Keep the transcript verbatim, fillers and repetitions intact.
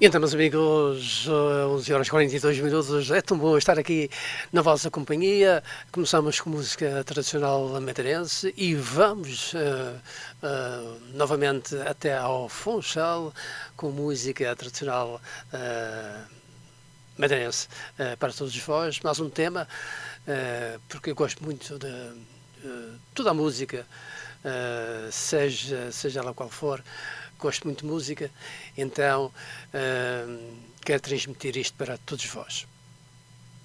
Então, meus amigos, eh, onze horas e quarenta e dois minutos, é tão bom estar aqui na vossa companhia. Começamos com música tradicional madeirense e vamos uh, uh, novamente até ao Funchal com música tradicional uh, madeirense uh, para todos vós. Mais um tema, uh, porque eu gosto muito de uh, toda a música, uh, seja, seja ela qual for. Gosto muito de música, então uh, quero transmitir isto para todos vós.